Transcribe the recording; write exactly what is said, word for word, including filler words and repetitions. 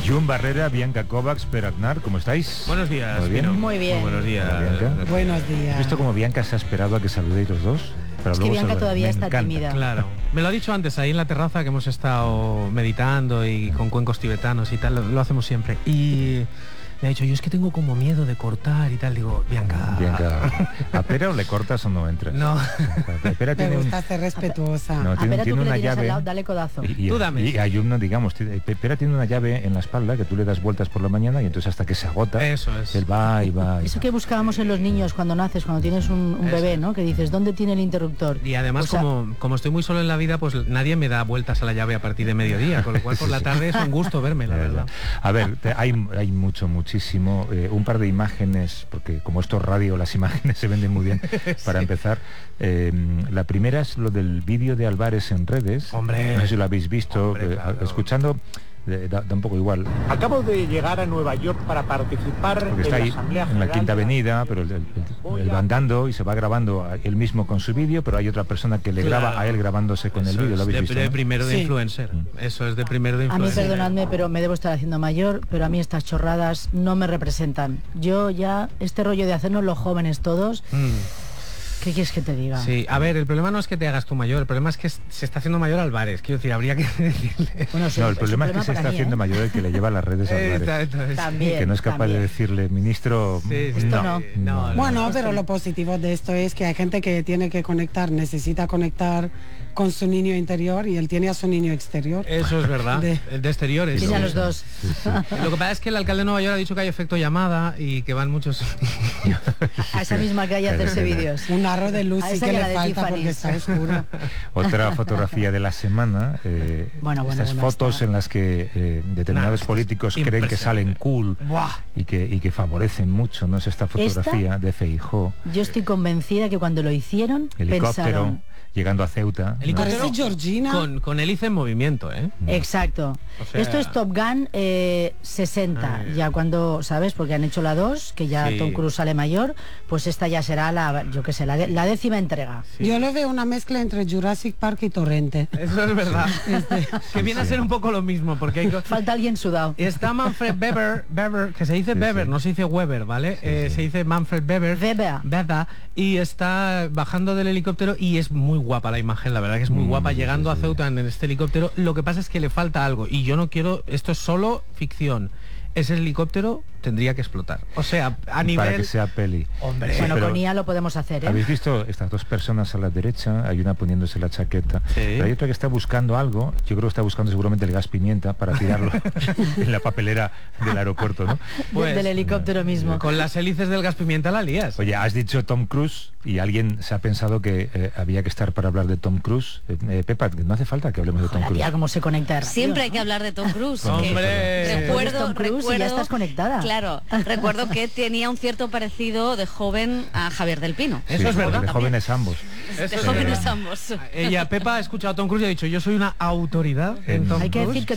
Jun Barrera, Bianca Kovacs, Per Aznar, ¿cómo estáis? Buenos días. ¿Muy bien? Muy bien. Muy buenos días. Bianca. Buenos días. ¿Has visto cómo Bianca se ha esperado a que saludéis los dos? Pero Es que luego Bianca saluda. todavía Me está encanta. tímida. Claro. Me lo ha dicho antes ahí en la terraza que hemos estado meditando y con cuencos tibetanos y tal, lo, lo hacemos siempre. Y me ha dicho, yo es que tengo como miedo de cortar y tal. Digo, Bianca. Bianca, ¿a Pera o le cortas o no entras? No. Pera Me tiene, un, gusta ser respetuosa. no, A tiene, ver, tú tiene que le una tienes al llave. lado, dale codazo. Y, y, Tú dame. y hay uno, digamos, tiene- Pera tiene una llave en la espalda que tú le das vueltas por la mañana y entonces hasta que se agota, Eso es. él va y va. Y Eso va. que buscábamos en los niños cuando naces, cuando tienes un, un Eso. bebé, ¿no? Que dices, ¿dónde tiene el interruptor? Y además, O sea, como, como estoy muy solo en la vida, pues nadie me da vueltas a la llave a partir de mediodía, con lo cual por la tarde es un gusto verme, la Ya, ya. verdad. A ver, te- hay, hay mucho, muchísimo. Eh, un par de imágenes, porque como esto es radio, las imágenes se venden muy bien. Para empezar, eh, la primera es lo del vídeo de Álvarez en redes. Hombre. No sé si lo habéis visto, Hombre, eh, claro. escuchando, eh, da, da un poco igual. Acabo de llegar a Nueva York para participar Porque en está la ahí Asamblea en la General Quinta de la- Avenida, pero él, él- él- él va andando y se va grabando a él mismo con su vídeo, pero hay otra persona que le Claro. graba a él grabándose con el Eso vídeo. ¿Lo es habéis de, visto? de no? primero de Sí. influencer. Eso es de primero de A mí, influencer. perdonadme, pero me debo estar haciendo mayor, pero a mí estas chorradas no me representan. Yo ya, este rollo de hacernos los jóvenes todos, Mm. ¿qué quieres que te diga? Sí, a ver, el problema no es que te hagas tú mayor, el problema es que es- se está haciendo mayor Álvarez. Quiero decir, habría que decirle. Bueno, sí, No, el es un problema es que se para está mí, haciendo ¿eh? mayor el que le lleva las redes a Álvarez, Exacto, es- También. que no es capaz también. de decirle, ministro, Sí, sí, Esto sí, no. no, no. Bueno, pero lo positivo de esto es que hay gente que tiene que conectar, necesita conectar con su niño interior y él tiene a su niño exterior. Eso es verdad, De- el de exteriores. Tiene a los dos. Sí, sí. Lo que pasa es que el alcalde de Nueva York ha dicho que hay efecto llamada y que van muchos... A esa misma calle a hacerse vídeos. Un aro de luz A sí esa que y a le la de falta Tiffany's. porque está oscuro. Otra fotografía de la semana, eh, Bueno, bueno, estas bueno, fotos está. en las que eh, determinados Nah, políticos creen que impresionante. salen cool Buah. y que, y que favorecen mucho, ¿no? Es esta fotografía de Feijóo, Yo estoy convencida que cuando lo hicieron, helicóptero, pensaron... llegando a Ceuta. ¿no? Helicóptero Parece Georgina. Con, con hélice en movimiento, ¿eh? Exacto. O sea- Esto es Top Gun eh, sesenta, Ay. ya cuando, ¿sabes? Porque han hecho la dos, que ya Sí. Tom Cruise sale mayor, pues esta ya será la, yo qué sé, la, de- la décima entrega. Sí. Yo lo veo una mezcla entre Jurassic Park y Torrente. Eso es verdad. Que viene a ser un poco lo mismo, porque hay... co- Falta alguien sudado. Está Manfred Weber, Weber, que se dice Sí, Weber, sí. no se dice Weber, ¿vale? Eh, se dice Manfred Weber. Weber. Weber, y está bajando del helicóptero y es muy guapa la imagen, la verdad que es muy Mm, guapa, sí, llegando sí, a sí. Ceuta en este helicóptero. Lo que pasa es que le falta algo y yo no quiero, esto es solo ficción. Ese helicóptero tendría que explotar. O sea, a nivel... Para que sea peli. Hombre. Sí, Bueno, pero con I A lo podemos hacer, ¿eh? ¿habéis visto estas dos personas a la derecha? Hay una poniéndose la chaqueta, Sí. pero hay otra que está buscando algo. Yo creo que está buscando seguramente el gas pimienta para tirarlo en la papelera del aeropuerto, ¿no? De- pues, del helicóptero mismo. Con las hélices del gas pimienta la lías. Oye, has dicho Tom Cruise y alguien se ha pensado que eh, había que estar para hablar de Tom Cruise. Eh, eh, Pepa, no hace falta que hablemos de Tom Joder, Cruise. tía, cómo se conecta de rápido, Siempre hay ¿no? que hablar de Tom Cruise. que Hombre. recuerdo, Tom Cruise y ya recuerdo- estás conectada. Claro, recuerdo que tenía un cierto parecido de joven a Javier del Pino. Eso es verdad. De jóvenes ambos. De Eso es jóvenes verdad. ambos. Ella, Pepa, ha escuchado a Tom Cruise y ha dicho, yo soy una autoridad en Tom Hay que Cruise. decir que